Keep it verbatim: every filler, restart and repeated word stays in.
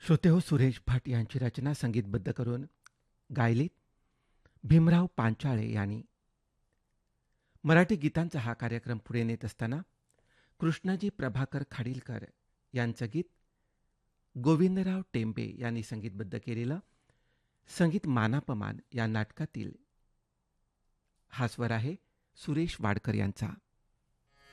श्रोते हो, सुरेश भट यांची रचना संगीतबद्ध करून गायलीत भीमराव पांचाळे यांनी. मराठी गीतांचा हा कार्यक्रम पुढे नेत असताना कृष्णाजी प्रभाकर खाडीलकर यांचं गीत गोविंदराव टेंबे यांनी संगीतबद्ध केलेलं संगीत मानापमान या नाटकातील हा स्वर आहे सुरेश वाडकर यांचा.